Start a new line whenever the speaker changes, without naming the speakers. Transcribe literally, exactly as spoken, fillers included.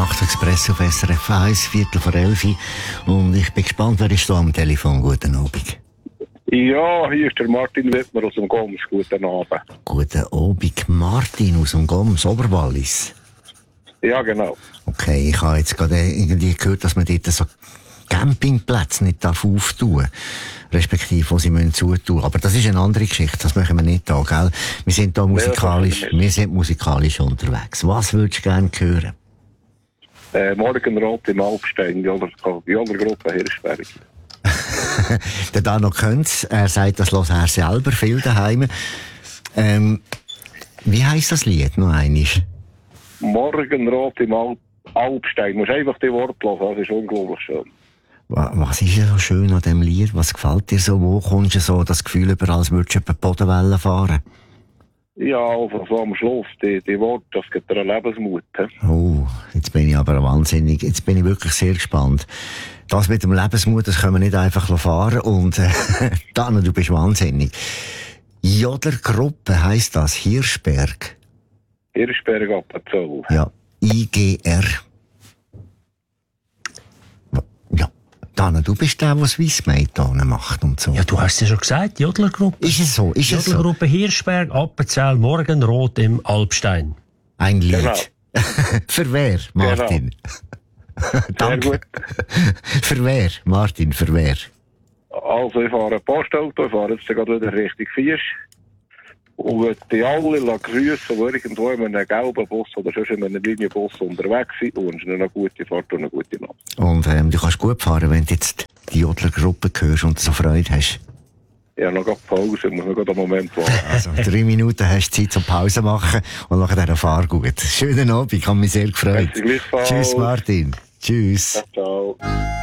Nachtexpress auf S R F eins, Viertel vor elf. Und ich bin gespannt, wer ist da am Telefon. Guten Abend.
Ja, hier ist der Martin Wittmer aus dem Goms. Guten Abend.
Guten Abend, Martin aus dem Goms, Oberwallis.
Ja, genau.
Okay, ich habe jetzt gerade irgendwie gehört, dass man dort so Campingplätze nicht auftun darf. Respektive, wo sie müssen zutun. Aber das ist eine andere Geschichte. Das machen wir nicht da, gell? Wir sind da musikalisch, wir sind musikalisch unterwegs. Was würdest du gerne hören?
Äh, Morgenrot im Alpstein, die Gruppe Hirschberg.
Der da noch könnt's. Er sagt, das hört er selber viel daheim. Ähm, wie heisst das Lied noch einmal?
Morgenrot im Al- Alpstein. Du musst einfach die Worte hören, das ist unglaublich schön.
Was ist so schön an diesem Lied? Was gefällt dir so? Wo kommst du so das Gefühl über, als würdest du über die Bodenwellen fahren?
Ja, also so am Schluss, die, die Worte, das gibt dir einen Lebensmut. He?
Oh, jetzt bin ich aber wahnsinnig, jetzt bin ich wirklich sehr gespannt. Das mit dem Lebensmut, das können wir nicht einfach fahren und äh, dann, du bist wahnsinnig. Jodlergruppe heisst das, Hirschberg.
Hirschberg Appenzell.
Ja, I G R. Ja, Dana, du bist der, der Swissmate macht und so.
Ja, du hast es ja schon gesagt, die Jodlergruppe.
Ist es so? Ist es so?
Jodlergruppe Hirschberg, Appenzell, Morgenrot im Alpstein.
Ein Lied.
Genau.
Für wer, Martin?
Sehr
Danke.
gut.
Für wer, Martin, für wer?
Also ich fahre ein Postauto, ich fahre jetzt gerade wieder Richtung Fiesch. Und würde die alle grüßen, die irgendwo in einem gelben Bus oder sonst in einem Linienbus unterwegs sind und wünschen ihnen eine gute Fahrt und eine gute Nacht.
Und ähm, du kannst gut fahren, wenn du jetzt die Jodlergruppe hörst und so Freude hast.
Ja, noch gerade Pause, muss man gerade einen Moment warten.
Also, drei Minuten hast du Zeit zum Pause machen und nachher fahr gut. Schönen Abend, ich habe mich sehr gefreut.
Merci gleichfalls.
Tschüss, Martin. Tschüss.
Ciao.